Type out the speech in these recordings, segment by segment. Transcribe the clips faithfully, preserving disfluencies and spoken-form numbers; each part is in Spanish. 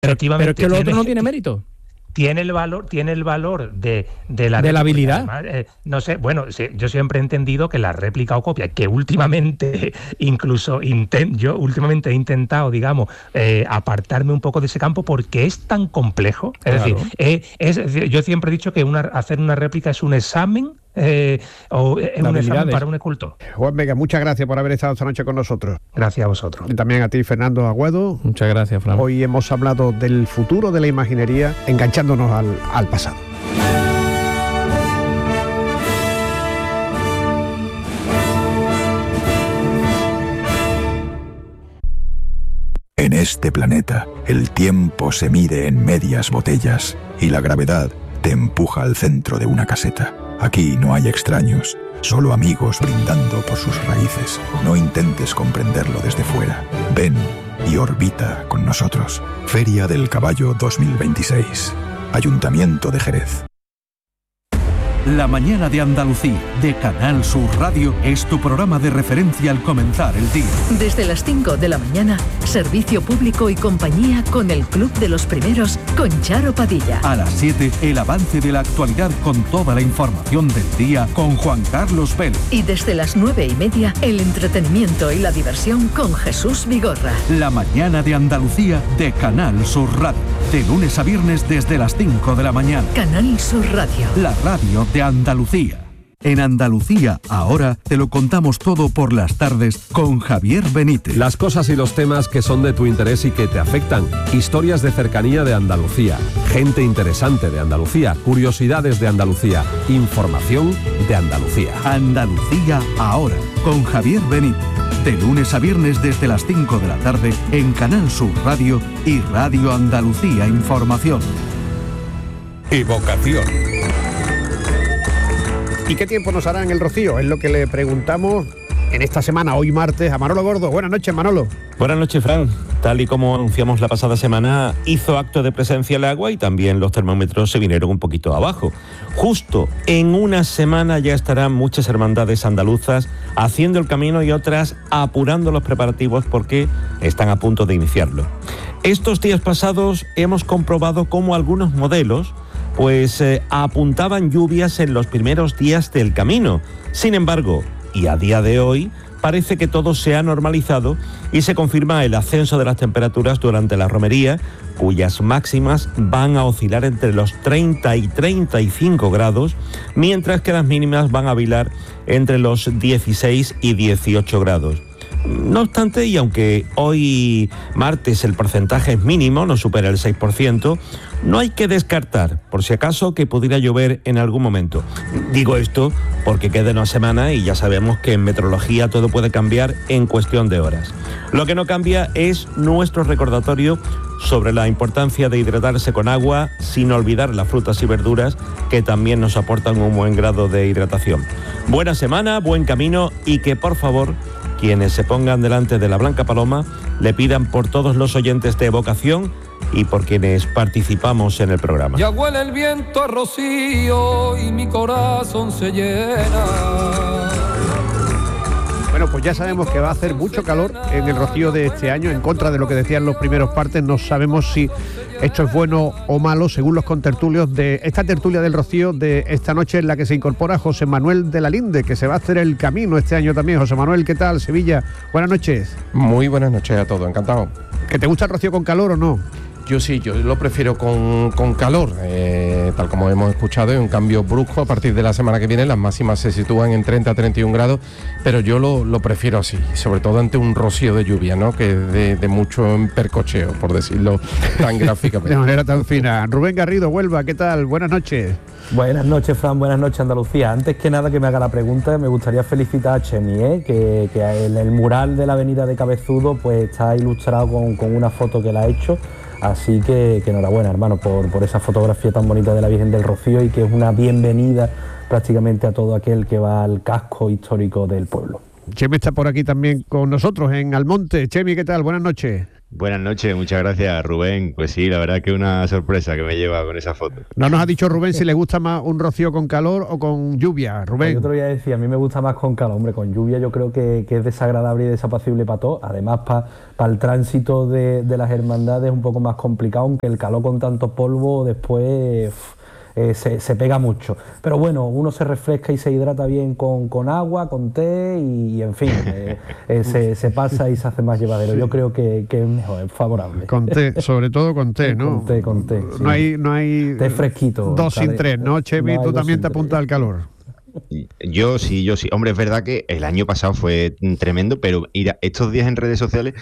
Pero, pero es que lo tiene, otro no tiene mérito. Tiene el valor, tiene el valor de, de la, de la habilidad. Además, eh, no sé, bueno, sí, yo siempre he entendido que la réplica o copia, que últimamente incluso intent, yo últimamente he intentado, digamos, eh, apartarme un poco de ese campo porque es tan complejo. Es Claro. decir, eh, es decir, yo siempre he dicho que una, hacer una réplica es un examen. Eh, o es un examen para un escultor. Juan Vega, muchas gracias por haber estado esta noche con nosotros. Gracias a vosotros. Y también a ti, Fernando Agüedo. Muchas gracias, Fran. Hoy hemos hablado del futuro de la imaginería, enganchándonos al, al pasado. En este planeta, el tiempo se mide en medias botellas y la gravedad te empuja al centro de una caseta. Aquí no hay extraños, solo amigos brindando por sus raíces. No intentes comprenderlo desde fuera. Ven y orbita con nosotros. Feria del Caballo dos mil veintiséis. Ayuntamiento de Jerez. La mañana de Andalucía, de Canal Sur Radio, es tu programa de referencia al comenzar el día. Desde las cinco de la mañana, servicio público y compañía con el Club de los Primeros, con Charo Padilla. A las siete, el avance de la actualidad con toda la información del día con Juan Carlos Vélez. Y desde las nueve y media, el entretenimiento y la diversión con Jesús Vigorra. La mañana de Andalucía, de Canal Sur Radio. De lunes a viernes desde las cinco de la mañana. Canal Sur Radio. La radio de Andalucía. En Andalucía, ahora te lo contamos todo por las tardes con Javier Benítez. Las cosas y los temas que son de tu interés y que te afectan. Historias de cercanía de Andalucía. Gente interesante de Andalucía. Curiosidades de Andalucía. Información de Andalucía. Andalucía, ahora, con Javier Benítez. De lunes a viernes desde las cinco de la tarde en Canal Sur Radio y Radio Andalucía Información. Evocación. ¿Y qué tiempo nos hará en el Rocío? Es lo que le preguntamos en esta semana, hoy martes, a Manolo Gordo. Buenas noches, Manolo. Buenas noches, Fran. Tal y como anunciamos la pasada semana, hizo acto de presencia el agua y también los termómetros se vinieron un poquito abajo. Justo en una semana ya estarán muchas hermandades andaluzas haciendo el camino y otras apurando los preparativos porque están a punto de iniciarlo. Estos días pasados hemos comprobado cómo algunos modelos pues eh, apuntaban lluvias en los primeros días del camino. Sin embargo, y a día de hoy, parece que todo se ha normalizado y se confirma el ascenso de las temperaturas durante la romería, cuyas máximas van a oscilar entre los treinta y treinta y cinco grados, mientras que las mínimas van a oscilar entre los dieciséis y dieciocho grados. No obstante, y aunque hoy martes el porcentaje es mínimo, no supera el seis por ciento, no hay que descartar, por si acaso, que pudiera llover en algún momento. Digo esto porque queda una semana y ya sabemos que en meteorología todo puede cambiar en cuestión de horas. Lo que no cambia es nuestro recordatorio sobre la importancia de hidratarse con agua, sin olvidar las frutas y verduras que también nos aportan un buen grado de hidratación. Buena semana, buen camino y que por favor quienes se pongan delante de la Blanca Paloma le pidan por todos los oyentes de Evocación y por quienes participamos en el programa. Ya huele el viento a rocío y mi corazón se llena. Bueno, pues ya sabemos que va a hacer mucho calor en el Rocío de este año, en contra de lo que decían los primeros partes. No sabemos si esto es bueno o malo, según los contertulios de esta tertulia del Rocío de esta noche, en la que se incorpora José Manuel de la Linde, que se va a hacer el camino este año también. José Manuel, ¿qué tal? Sevilla, buenas noches. Muy buenas noches a todos, encantado. ¿Que te gusta el Rocío con calor o no? Yo sí, yo lo prefiero con, con calor, eh, tal como hemos escuchado, es un cambio brusco. A partir de la semana que viene las máximas se sitúan en treinta a treinta y un grados, pero yo lo, lo prefiero así, sobre todo ante un rocío de lluvia, ¿no? Que es de, de mucho percocheo, por decirlo tan gráficamente. De manera tan fina. Rubén Garrido, Huelva, ¿qué tal? Buenas noches. Buenas noches, Fran, buenas noches, Andalucía. Antes que nada que me haga la pregunta, me gustaría felicitar a Chemi, ¿eh? que, que en el mural de la avenida de Cabezudo pues está ilustrado con, con una foto que la ha hecho. Así que, que enhorabuena, hermano, por, por esa fotografía tan bonita de la Virgen del Rocío y que es una bienvenida prácticamente a todo aquel que va al casco histórico del pueblo. Chemi está por aquí también con nosotros en Almonte. Chemi, ¿qué tal? Buenas noches. Buenas noches, muchas gracias, Rubén. Pues sí, la verdad que una sorpresa que me lleva con esa foto. No nos ha dicho Rubén si le gusta más un rocío con calor o con lluvia, Rubén. Yo te lo voy a decir, a mí me gusta más con calor, hombre, con lluvia yo creo que, que es desagradable y desapacible para todos. Además, para pa el tránsito de, de las hermandades es un poco más complicado, aunque el calor con tanto polvo después... Uff, Eh, se, se pega mucho, pero bueno, uno se refresca y se hidrata bien con, con agua, con té y, y en fin, eh, eh, se, se pasa y se hace más llevadero. Sí. Yo creo que, que es mejor, es favorable. Con té, sobre todo con té, ¿no? Con té, con té. Sí. No hay, no hay té fresquito. Dos sin tres, ¿no, Chemi? No, tú también te apuntas al calor. Yo sí, yo sí. Hombre, es verdad que el año pasado fue tremendo, pero mira, estos días en redes sociales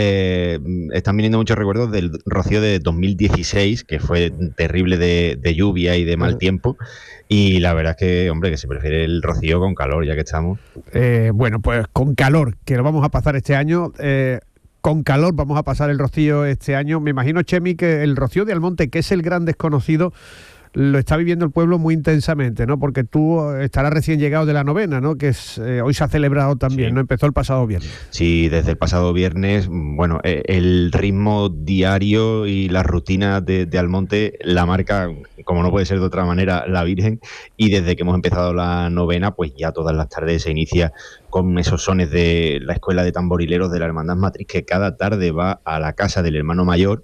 eh, están viniendo muchos recuerdos del rocío de dos mil dieciséis, que fue terrible de, de lluvia y de mal tiempo. Y la verdad es que, hombre, que se prefiere el rocío con calor, ya que estamos. Eh, bueno, pues con calor, que lo vamos a pasar este año. Eh, con calor vamos a pasar el rocío este año. Me imagino, Chemi, que el rocío de Almonte, que es el gran desconocido, lo está viviendo el pueblo muy intensamente, ¿no? Porque tú estarás recién llegado de la novena, ¿no? Que es, eh, hoy se ha celebrado también, sí. ¿no? Empezó el pasado viernes. Sí, desde el pasado viernes, bueno, eh, el ritmo diario y la rutina de, de Almonte la marca, como no puede ser de otra manera, la Virgen, y desde que hemos empezado la novena, pues ya todas las tardes se inicia con esos sones de la Escuela de Tamborileros de la Hermandad Matriz, que cada tarde va a la casa del hermano mayor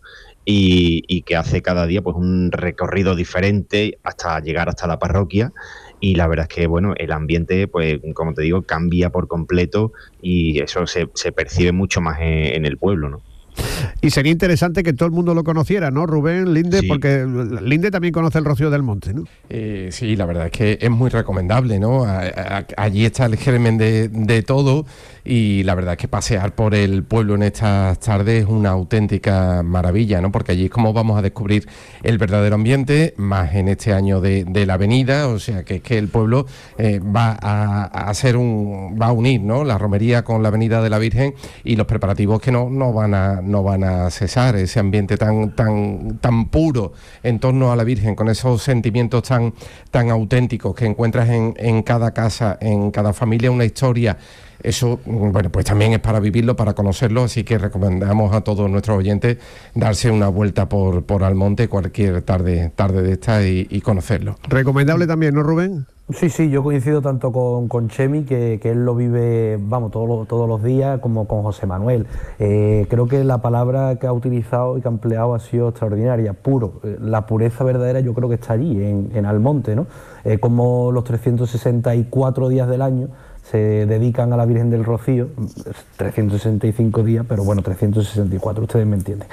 y, y que hace cada día pues un recorrido diferente hasta llegar hasta la parroquia. Y la verdad es que, bueno, el ambiente, pues, como te digo, cambia por completo y eso se, se percibe mucho más en, en el pueblo, ¿no? Y sería interesante que todo el mundo lo conociera, ¿no, Rubén, Linde? Sí. Porque Linde también conoce el rocío del monte, ¿no? Eh, sí, la verdad es que es muy recomendable, ¿no? A, a, allí está el germen de, de todo y la verdad es que pasear por el pueblo en estas tardes es una auténtica maravilla, ¿no? Porque allí es como vamos a descubrir el verdadero ambiente, más en este año de, de la avenida, o sea que es que el pueblo eh, va a, a hacer un, va a unir, ¿no? La romería con la avenida de la Virgen y los preparativos que no, no van a no van a cesar, ese ambiente tan tan tan puro en torno a la Virgen, con esos sentimientos tan tan auténticos que encuentras en, en cada casa, en cada familia, una historia. Eso, bueno, pues también es para vivirlo, para conocerlo, así que recomendamos a todos nuestros oyentes darse una vuelta por, por Almonte cualquier tarde tarde de esta y, y conocerlo. Recomendable también, ¿no, Rubén? Sí, sí, yo coincido tanto con, con Chemi, que, que él lo vive, vamos, todos, todos los días, como con José Manuel. Eh, creo que la palabra que ha utilizado y que ha empleado ha sido extraordinaria, puro. La pureza verdadera yo creo que está allí, en, en Almonte, ¿no? Eh, como los trescientos sesenta y cuatro días del año se dedican a la Virgen del Rocío, trescientos sesenta y cinco días, pero bueno, trescientos sesenta y cuatro, ustedes me entienden.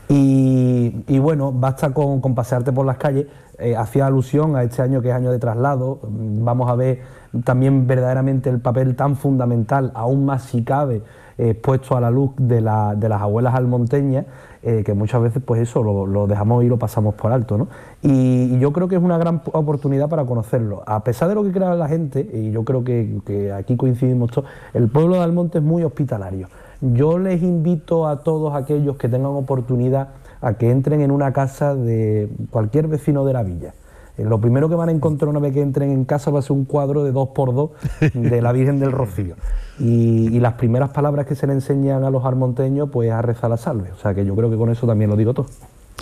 Y, y bueno, basta con, con pasearte por las calles. Eh, hacía alusión a este año que es año de traslado. Vamos a ver también verdaderamente el papel tan fundamental, aún más si cabe, eh, puesto a la luz de, la, de las abuelas almonteñas, eh, que muchas veces pues eso lo, lo dejamos y lo pasamos por alto, ¿no? Y, y yo creo que es una gran oportunidad para conocerlo. A pesar de lo que crea la gente, y yo creo que, que aquí coincidimos todos, el pueblo de Almonte es muy hospitalario. Yo les invito a todos aquellos que tengan oportunidad a que entren en una casa de cualquier vecino de la villa. Eh, lo primero que van a encontrar una vez que entren en casa va a ser un cuadro de dos por dos de la Virgen del Rocío. Y, y las primeras palabras que se le enseñan a los almonteños pues es a rezar la salve. O sea que yo creo que con eso también lo digo todo.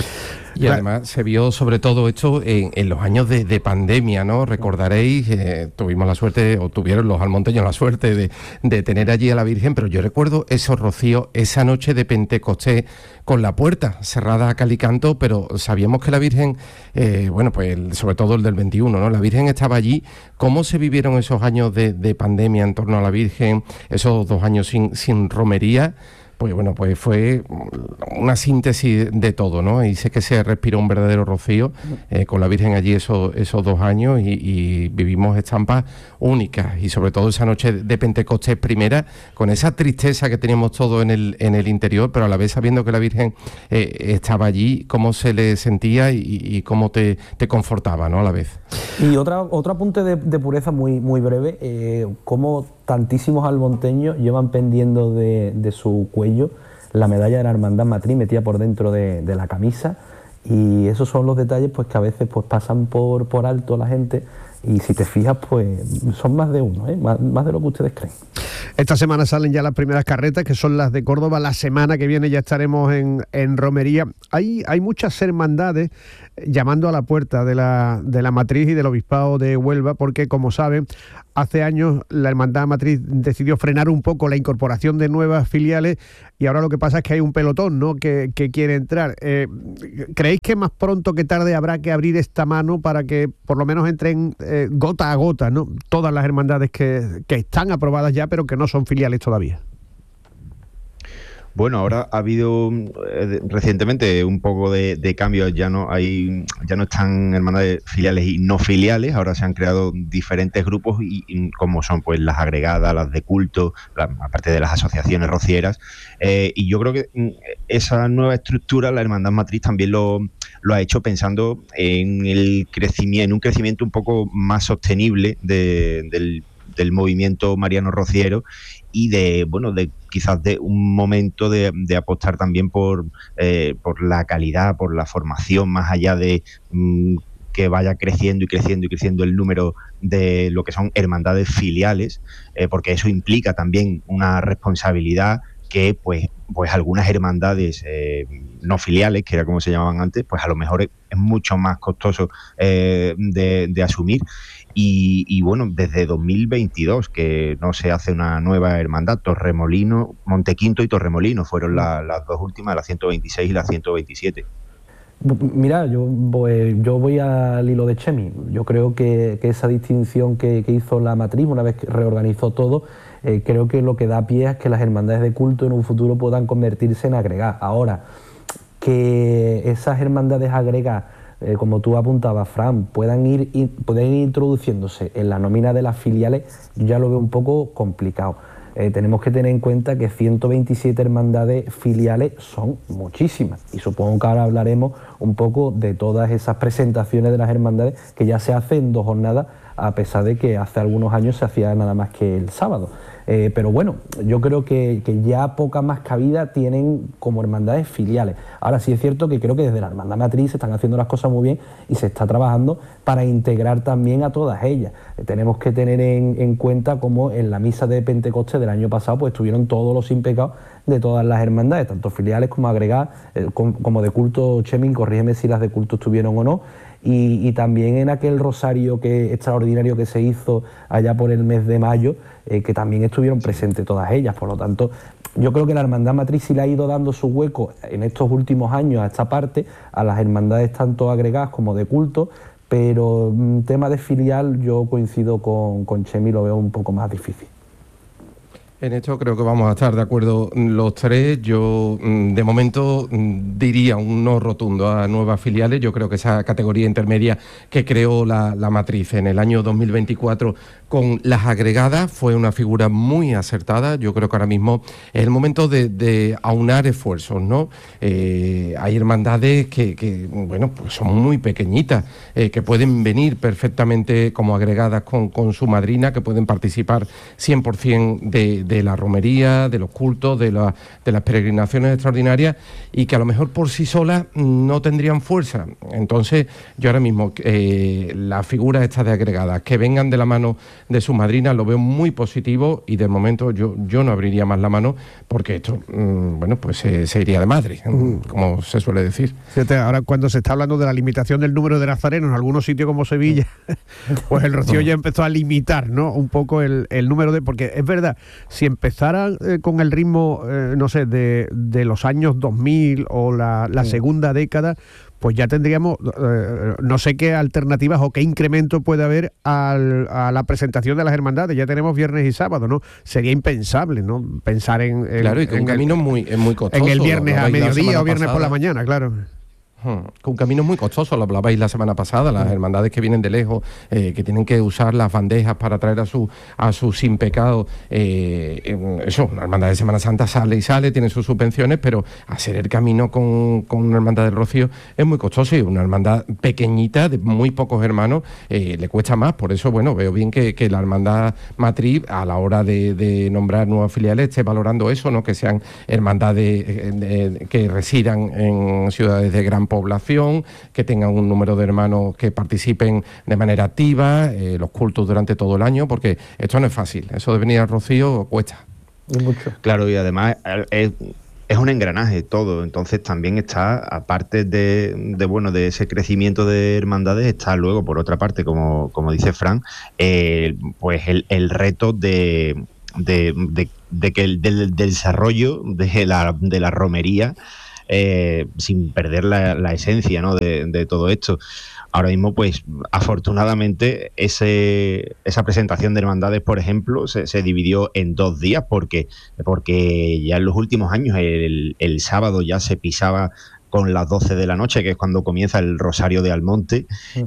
Y además se vio sobre todo esto en, en los años de, de pandemia, ¿no? Recordaréis, eh, tuvimos la suerte, o tuvieron los almonteños la suerte de, de tener allí a la Virgen, pero yo recuerdo esos rocíos, esa noche de Pentecostés, con la puerta cerrada a cal y canto, pero sabíamos que la Virgen, eh, bueno, pues el, sobre todo el del veintiuno, ¿no? La Virgen estaba allí. ¿Cómo se vivieron esos años de, de pandemia en torno a la Virgen, esos dos años sin, sin romería? Pues bueno, pues fue una síntesis de todo, ¿no? Y sé que se respiró un verdadero rocío eh, con la Virgen allí esos, esos dos años y, y vivimos estampas únicas y sobre todo esa noche de Pentecostés primera, con esa tristeza que teníamos todos en el, en el interior, pero a la vez sabiendo que la Virgen eh, estaba allí, cómo se le sentía y, y cómo te, te confortaba, ¿no? A la vez. Y otra, otro apunte de, de pureza muy, muy breve, eh, cómo tantísimos almonteños llevan pendiendo de, de su cuello la medalla de la Hermandad Matriz metida por dentro de, de la camisa, y esos son los detalles pues que a veces pues pasan por, por alto la gente, y si te fijas pues son más de uno, ¿eh? más, más de lo que ustedes creen. Esta semana salen ya las primeras carretas, que son las de Córdoba. La semana que viene ya estaremos en, en romería. Hay, hay muchas hermandades llamando a la puerta de la, de la matriz y del obispado de Huelva, porque, como saben, hace años la hermandad matriz decidió frenar un poco la incorporación de nuevas filiales y ahora lo que pasa es que hay un pelotón, ¿no?, que, que quiere entrar. Eh, ¿Creéis que más pronto que tarde habrá que abrir esta mano para que por lo menos entren eh, gota a gota, ¿no?, todas las hermandades que, que están aprobadas ya pero que no son filiales todavía? Bueno, ahora ha habido eh, recientemente un poco de, de cambios, ya no hay, ya no están hermandades filiales y no filiales, ahora se han creado diferentes grupos y, y como son pues las agregadas, las de culto, la, aparte de las asociaciones rocieras, eh, y yo creo que esa nueva estructura, la Hermandad Matriz también lo, lo ha hecho pensando en el crecimiento, en un crecimiento un poco más sostenible de, del del movimiento mariano rociero y de, bueno, de quizás de un momento de, de apostar también por, eh, por la calidad, por la formación, más allá de mmm, que vaya creciendo y creciendo y creciendo el número de lo que son hermandades filiales, eh, porque eso implica también una responsabilidad que pues, pues algunas hermandades eh, no filiales, que era como se llamaban antes, pues a lo mejor es, es mucho más costoso eh, de, de asumir. Y, y bueno, desde dos mil veintidós que no se hace una nueva hermandad, Torremolino, Montequinto y Torremolino fueron la, las dos últimas, la ciento veintiséis y la ciento veintisiete. Mira, yo voy, yo voy al hilo de Chemi. Yo creo que, que esa distinción que, que hizo la matriz, una vez que reorganizó todo, eh, creo que lo que da pie es que las hermandades de culto en un futuro puedan convertirse en agregadas. Ahora, que esas hermandades agregadas, Eh, como tú apuntabas, Fran, puedan ir, ir, pueden ir introduciéndose en la nómina de las filiales, yo ya lo veo un poco complicado. Eh, tenemos que tener en cuenta que ciento veintisiete hermandades filiales son muchísimas y supongo que ahora hablaremos un poco de todas esas presentaciones de las hermandades que ya se hacen en dos jornadas, a pesar de que hace algunos años se hacía nada más que el sábado. Eh, pero bueno, yo creo que, que ya poca más cabida tienen como hermandades filiales. Ahora sí es cierto que creo que desde la hermandad matriz se están haciendo las cosas muy bien y se está trabajando para integrar también a todas ellas. Eh, tenemos que tener en, en cuenta cómo en la misa de Pentecostés del año pasado pues estuvieron todos los impecados de todas las hermandades, tanto filiales como agregadas, eh, como, como de culto. Chemin, corrígeme si las de culto estuvieron o no. Y, y también en aquel rosario que, extraordinario que se hizo allá por el mes de mayo, eh, que también estuvieron presentes todas ellas. Por lo tanto, yo creo que la hermandad matriz sí le ha ido dando su hueco en estos últimos años a esta parte, a las hermandades tanto agregadas como de culto, pero en tema de filial yo coincido con, con Chemi, lo veo un poco más difícil. En esto creo que vamos a estar de acuerdo los tres. Yo, de momento, diría un no rotundo a nuevas filiales. Yo creo que esa categoría intermedia que creó la, la matriz en el año dos mil veinticuatro con las agregadas fue una figura muy acertada. Yo creo que ahora mismo es el momento de, de aunar esfuerzos, ¿no? Eh, hay hermandades que, que, bueno, pues son muy pequeñitas, eh, que pueden venir perfectamente como agregadas con, con su madrina, que pueden participar cien por ciento de de la romería, de los cultos, de, la, de las peregrinaciones extraordinarias y que a lo mejor por sí solas no tendrían fuerza. Entonces yo ahora mismo eh, las figuras estas de agregadas que vengan de la mano de sus madrinas lo veo muy positivo y de momento yo, yo no abriría más la mano porque esto, mmm, bueno, pues se, se iría de madre, uh-huh. como se suele decir. Fíjate, ahora cuando se está hablando de la limitación del número de nazarenos en algunos sitios como Sevilla, pues el Rocío ya empezó a limitar, ¿no?, un poco el, el número de... Porque es verdad, si empezaran eh, con el ritmo, eh, no sé, de, de los años dos mil o la, la sí. segunda década, pues ya tendríamos, eh, no sé qué alternativas o qué incremento puede haber al, a la presentación de las hermandades. Ya tenemos viernes y sábado, ¿no? Sería impensable, ¿no?, pensar en... en claro, y que un camino el, muy, es muy costoso. En el viernes a mediodía o viernes pasada. Por la mañana, claro. Hmm. Un camino muy costoso, lo hablabais la semana pasada, las hermandades que vienen de lejos, eh, que tienen que usar las bandejas para traer a su a su sin pecado, eh, eso, una hermandad de Semana Santa sale y sale, tiene sus subvenciones, pero hacer el camino con, con una hermandad del Rocío es muy costoso y una hermandad pequeñita, de muy pocos hermanos, eh, le cuesta más. Por eso, bueno, veo bien que, que la hermandad matriz, a la hora de, de nombrar nuevas filiales, esté valorando eso, ¿no?, que sean hermandades eh, de, que residan en ciudades de gran población, que tengan un número de hermanos que participen de manera activa, eh, los cultos durante todo el año, porque esto no es fácil, eso de venir al Rocío cuesta. Y mucho. Claro, y además es, es un engranaje todo, entonces también está, aparte de, de bueno de ese crecimiento de hermandades, está luego, por otra parte, como, como dice Fran, eh, pues el, el reto de, de, de, de que el, del, del desarrollo de la, de la romería, eh, sin perder la, la esencia, ¿no?, de, de todo esto. Ahora mismo, pues, afortunadamente, ese, esa presentación de hermandades, por ejemplo, se, se dividió en dos días, porque, porque ya en los últimos años, el, el sábado ya se pisaba con las doce de la noche, que es cuando comienza el Rosario de Almonte,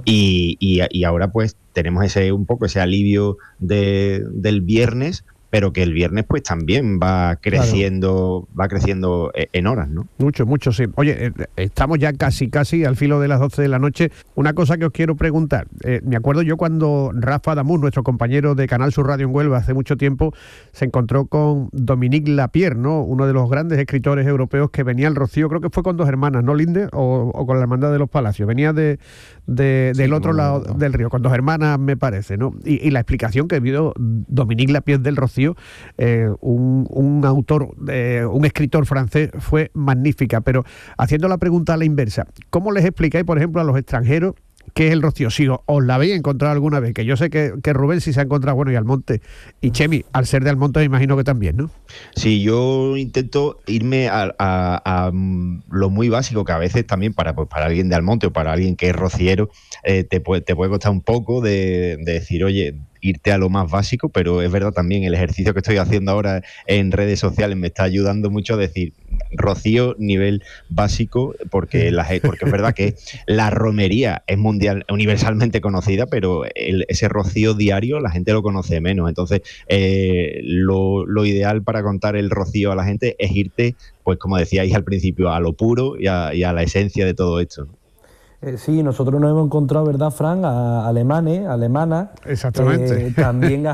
y, y, y ahora, pues, tenemos ese un poco ese alivio de, del viernes, pero que el viernes pues también va creciendo, claro. va creciendo en horas, ¿no? Mucho, mucho, sí. Oye, eh, estamos ya casi, casi al filo de las doce de la noche. Una cosa que os quiero preguntar. Eh, me acuerdo yo cuando Rafa Damus, nuestro compañero de Canal Sur Radio en Huelva, hace mucho tiempo, se encontró con Dominique Lapierre, ¿no?, uno de los grandes escritores europeos que venía al Rocío, creo que fue con dos hermanas, ¿no, Linde? O, o con la Hermandad de los Palacios. Venía de, de, del sí, otro no, lado no. del río, con dos hermanas, me parece, ¿no? Y, y la explicación que dio Dominique Lapierre del Rocío, Eh, un, un autor, eh, un escritor francés, fue magnífica, pero haciendo la pregunta a la inversa, ¿cómo les explicáis, por ejemplo, a los extranjeros qué es el Rocío? Si os, os la habéis encontrado alguna vez, que yo sé que, que Rubén sí se ha encontrado, bueno, y Almonte, y Chemi, al ser de Almonte me imagino que también, ¿no? Sí, yo intento irme a, a, a lo muy básico, que a veces también para, pues, para alguien de Almonte o para alguien que es rociero, eh, te, puede, te puede costar un poco de, de decir, oye, irte a lo más básico, pero es verdad también, el ejercicio que estoy haciendo ahora en redes sociales me está ayudando mucho a decir Rocío nivel básico, porque, la, porque es verdad que la romería es mundial, universalmente conocida, pero el, ese Rocío diario la gente lo conoce menos. Entonces, eh, lo, lo ideal para contar el Rocío a la gente es irte, pues como decíais al principio, a lo puro y a, y a la esencia de todo esto, ¿no? Eh, sí, nosotros nos hemos encontrado, ¿verdad, Fran?, a alemanes, alemanas. Exactamente. Eh, también a,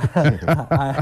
a,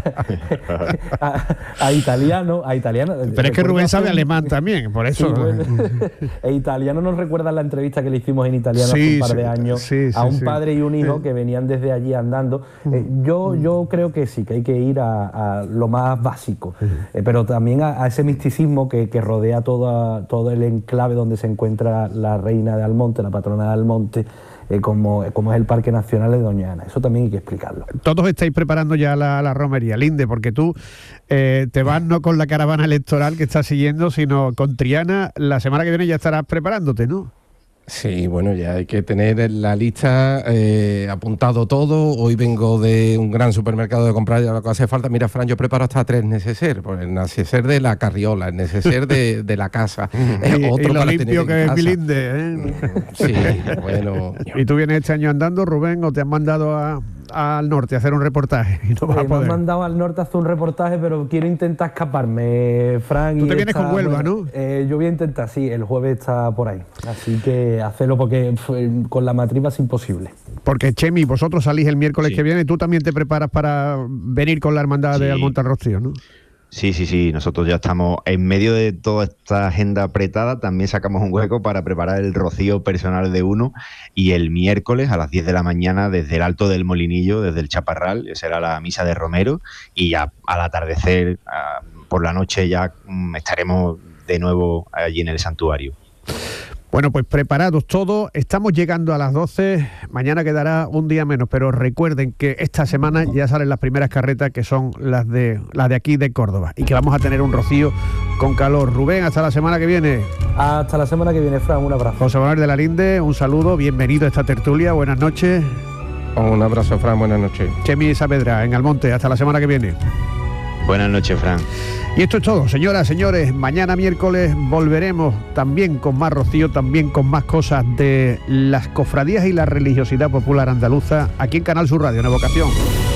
a, a italianos. A italianos. Pero es que Rubén sabe alemán también, por eso. Sí, bueno, e italianos nos recuerdan la entrevista que le hicimos en italiano sí, hace un par de sí, años sí, sí, a un sí. padre y un hijo sí. que venían desde allí andando. Eh, yo, yo creo que sí, que hay que ir a, a lo más básico, eh, pero también a, a ese misticismo que, que rodea toda, todo el enclave donde se encuentra la reina de Almonte, la patrona de Almonte, eh, como, como es el Parque Nacional de Doña Ana. Eso también hay que explicarlo. Todos estáis preparando ya la, la romería, Linde, porque tú eh, te vas no con la caravana electoral que estás siguiendo, sino con Triana. La semana que viene ya estarás preparándote, ¿no? Sí, bueno, ya hay que tener la lista, eh, apuntado todo. Hoy vengo de un gran supermercado de comprar lo que hace falta. Mira, Fran, yo preparo hasta tres neceser, pues el neceser de la carriola, el neceser de, de la casa. y, eh, otro y lo para limpio que es casa. mi Linde, ¿eh? Sí, bueno. ¿Y tú vienes este año andando, Rubén, o te han mandado a, al norte a hacer un reportaje? Y no vas eh, a poder. Me han mandado al norte a hacer un reportaje, pero quiero intentar escaparme, Fran. Tú te vienes esta, con Huelva, bueno, ¿no? Eh, yo voy a intentar, sí, el jueves está por ahí. Así que hacerlo porque fue, con la matriba es imposible. Porque, Chemi, vosotros salís el miércoles sí. que viene, tú también te preparas para venir con la hermandad sí. de Almonte al Rocío, ¿no? Sí, sí, sí, nosotros ya estamos en medio de toda esta agenda apretada, también sacamos un hueco para preparar el rocío personal de uno, y el miércoles a las diez de la mañana desde el Alto del Molinillo, desde el Chaparral, será la misa de Romero, y ya al atardecer, a, por la noche ya um, estaremos de nuevo allí en el santuario. Bueno, pues preparados todos, estamos llegando a las doce, mañana quedará un día menos, pero recuerden que esta semana ya salen las primeras carretas, que son las de las de aquí de Córdoba, y que vamos a tener un Rocío con calor. Rubén, hasta la semana que viene. Hasta la semana que viene, Fran, un abrazo. José Manuel de la Linde, un saludo, bienvenido a esta tertulia, buenas noches. Un abrazo, Fran, buenas noches. Chemi Saavedra, en Almonte, hasta la semana que viene. Buenas noches, Fran. Y esto es todo, señoras, señores. Mañana miércoles volveremos también con más Rocío, también con más cosas de las cofradías y la religiosidad popular andaluza, aquí en Canal Sur Radio, en Evocación.